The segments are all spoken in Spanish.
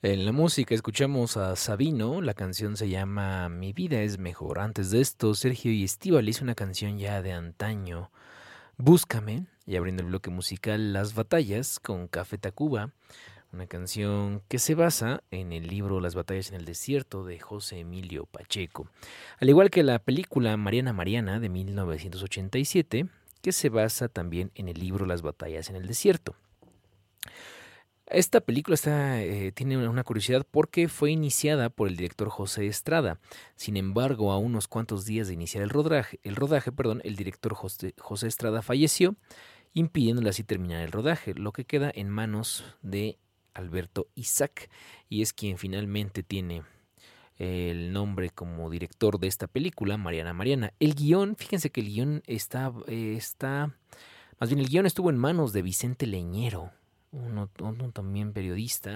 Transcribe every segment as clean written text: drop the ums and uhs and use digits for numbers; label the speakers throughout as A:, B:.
A: En la música escuchamos a Sabino, la canción se llama Mi vida es mejor. Antes de esto, Sergio y Estíbaliz, una canción ya de antaño, Búscame, y abriendo el bloque musical Las batallas con Café Tacuba, una canción que se basa en el libro Las batallas en el desierto de José Emilio Pacheco, al igual que la película Mariana Mariana de 1987, que se basa también en el libro Las batallas en el desierto. Esta película tiene una curiosidad porque fue iniciada por el director José Estrada. Sin embargo, a unos cuantos días de iniciar el director José Estrada falleció, impidiéndole así terminar el rodaje, lo que queda en manos de Alberto Isaac, y es quien finalmente tiene el nombre como director de esta película, Mariana Mariana. El guión, fíjense que el guión más bien el guión estuvo en manos de Vicente Leñero, uno también periodista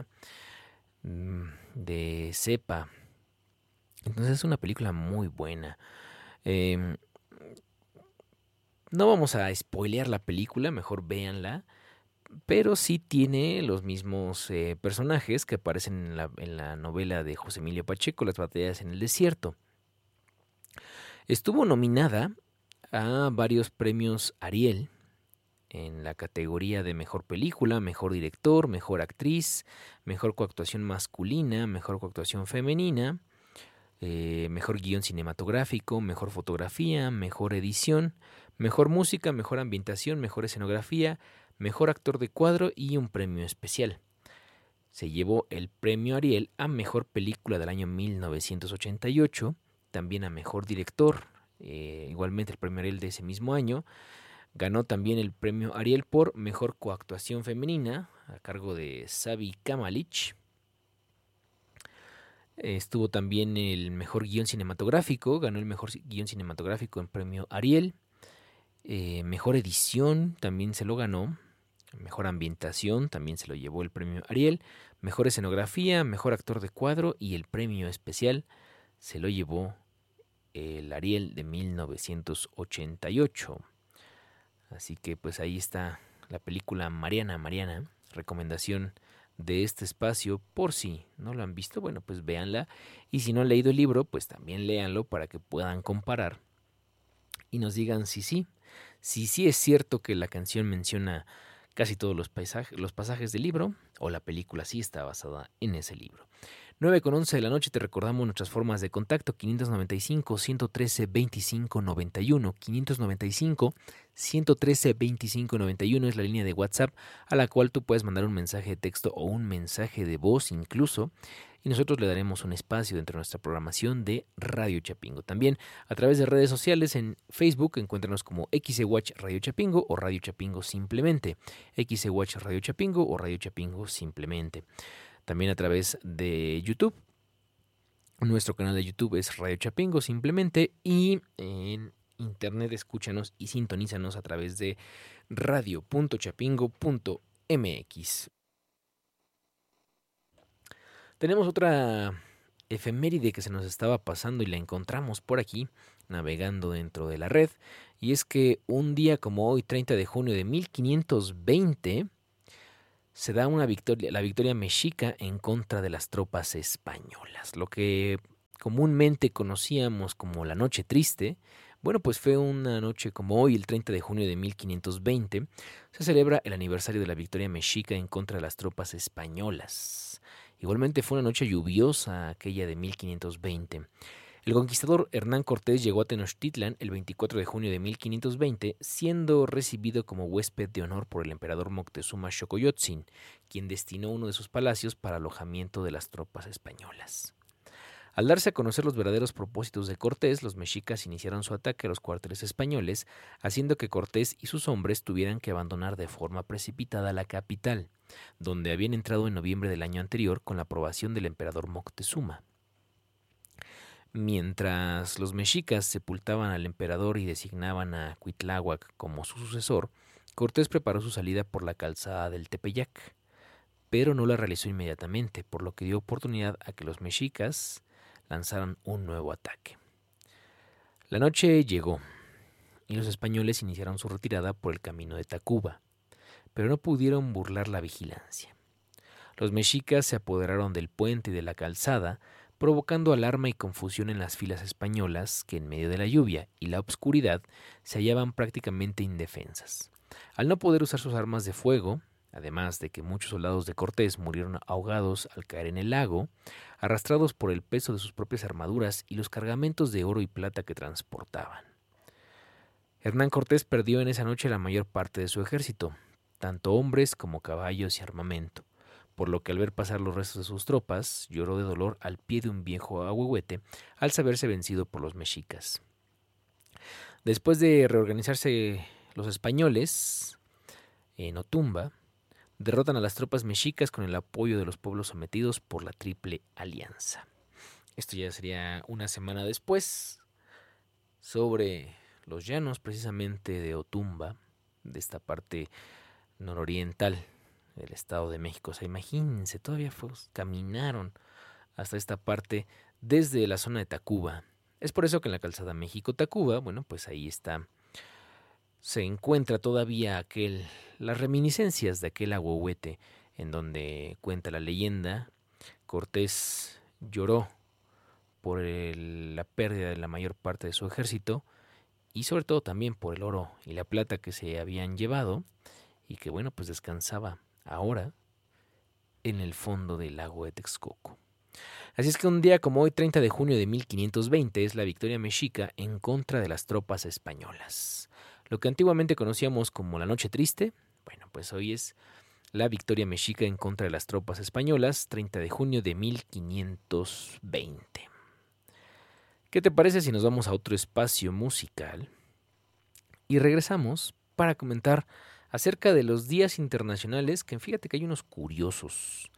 A: de CEPA. Entonces es una película muy buena. Eh, no vamos a spoilear la película, mejor véanla, pero sí tiene los mismos personajes que aparecen en la novela de José Emilio Pacheco, Las batallas en el desierto. Estuvo nominada a varios premios Ariel en la categoría de mejor película, mejor director, mejor actriz, mejor coactuación masculina, mejor coactuación femenina, mejor guión cinematográfico, mejor fotografía, mejor edición, mejor música, mejor ambientación, mejor escenografía, mejor actor de cuadro y un premio especial. Se llevó el premio Ariel a mejor película del año 1988, también a mejor director, igualmente el premio Ariel de ese mismo año. Ganó también el premio Ariel por mejor coactuación femenina a cargo de Savi Kamalich. Estuvo también el mejor guión cinematográfico, ganó el mejor guión cinematográfico en premio Ariel. Mejor edición también se lo ganó. Mejor ambientación también se lo llevó el premio Ariel. Mejor escenografía, mejor actor de cuadro y el premio especial se lo llevó el Ariel de 1988. Así que pues ahí está la película Mariana Mariana, recomendación de este espacio. Por si no lo han visto, bueno, pues véanla, y si no han leído el libro, pues también léanlo para que puedan comparar y nos digan si sí es cierto que la canción menciona casi todos los pasajes del libro, o la película sí está basada en ese libro. 9:11 de la noche. Te recordamos nuestras formas de contacto: 595-113-2591, 595-113-2591 es la línea de WhatsApp a la cual tú puedes mandar un mensaje de texto o un mensaje de voz incluso, y nosotros le daremos un espacio dentro de nuestra programación de Radio Chapingo. También a través de redes sociales, en Facebook encuéntranos como XEWatch Radio Chapingo o Radio Chapingo simplemente, XEWatch Radio Chapingo o Radio Chapingo simplemente. También a través de YouTube. Nuestro canal de YouTube es Radio Chapingo simplemente, y en internet escúchanos y sintonízanos a través de radio.chapingo.mx. Tenemos otra efeméride que se nos estaba pasando y la encontramos por aquí navegando dentro de la red, y es que un día como hoy, 30 de junio de 1520, se da la victoria mexica en contra de las tropas españolas. Lo que comúnmente conocíamos como la Noche Triste, bueno, pues fue una noche como hoy, el 30 de junio de 1520, se celebra el aniversario de la victoria mexica en contra de las tropas españolas. Igualmente fue una noche lluviosa aquella de 1520. El conquistador Hernán Cortés llegó a Tenochtitlan el 24 de junio de 1520, siendo recibido como huésped de honor por el emperador Moctezuma Xocoyotzin, quien destinó uno de sus palacios para alojamiento de las tropas españolas. Al darse a conocer los verdaderos propósitos de Cortés, los mexicas iniciaron su ataque a los cuarteles españoles, haciendo que Cortés y sus hombres tuvieran que abandonar de forma precipitada la capital, donde habían entrado en noviembre del año anterior con la aprobación del emperador Moctezuma. Mientras los mexicas sepultaban al emperador y designaban a Cuitláhuac como su sucesor, Cortés preparó su salida por la calzada del Tepeyac, pero no la realizó inmediatamente, por lo que dio oportunidad a que los mexicas lanzaran un nuevo ataque. La noche llegó y los españoles iniciaron su retirada por el camino de Tacuba, pero no pudieron burlar la vigilancia. Los mexicas se apoderaron del puente y de la calzada, provocando alarma y confusión en las filas españolas que en medio de la lluvia y la obscuridad se hallaban prácticamente indefensas. Al no poder usar sus armas de fuego, además de que muchos soldados de Cortés murieron ahogados al caer en el lago, arrastrados por el peso de sus propias armaduras y los cargamentos de oro y plata que transportaban. Hernán Cortés perdió en esa noche la mayor parte de su ejército, tanto hombres como caballos y armamento, por lo que al ver pasar los restos de sus tropas, lloró de dolor al pie de un viejo ahuehuete al saberse vencido por los mexicas. Después de reorganizarse los españoles en Otumba, derrotan a las tropas mexicas con el apoyo de los pueblos sometidos por la Triple Alianza. Esto ya sería una semana después, sobre los llanos precisamente de Otumba, de esta parte nororiental del Estado de México. O sea, imagínense, todavía caminaron hasta esta parte desde la zona de Tacuba. Es por eso que en la calzada México-Tacuba, bueno, pues ahí está, se encuentra todavía las reminiscencias de aquel ahuehuete en donde cuenta la leyenda, Cortés lloró por la pérdida de la mayor parte de su ejército y sobre todo también por el oro y la plata que se habían llevado y que bueno, pues descansaba ahora en el fondo del lago de Texcoco. Así es que un día como hoy, 30 de junio de 1520, es la victoria mexica en contra de las tropas españolas. Lo que antiguamente conocíamos como la Noche Triste, bueno, pues hoy es la victoria mexica en contra de las tropas españolas, 30 de junio de 1520. ¿Qué te parece si nos vamos a otro espacio musical y regresamos para comentar acerca de los días internacionales, que fíjate que hay unos curiosos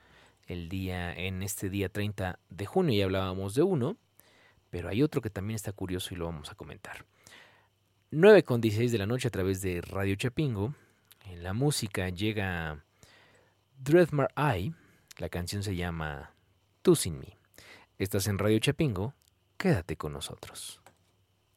A: en este día 30 de junio, ya hablábamos de uno, pero hay otro que también está curioso y lo vamos a comentar. 9:16 de la noche a través de Radio Chapingo. En la música llega Dreadmar Eye, la canción se llama Tú sin mí. Estás en Radio Chapingo, quédate con nosotros.